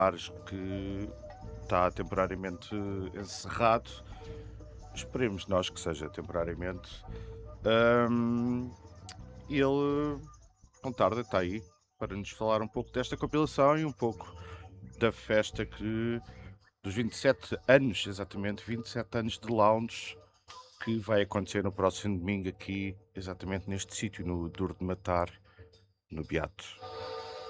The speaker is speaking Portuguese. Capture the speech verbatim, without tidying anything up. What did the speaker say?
Ares que está temporariamente encerrado. Esperemos nós que seja temporariamente. Ahm, e ele, com tarde, está aí para nos falar um pouco desta compilação e um pouco da festa que dos vinte e sete anos, exatamente, vinte e sete anos de lounge que vai acontecer no próximo domingo aqui, exatamente neste sítio, no Duro de Matar, no Beato.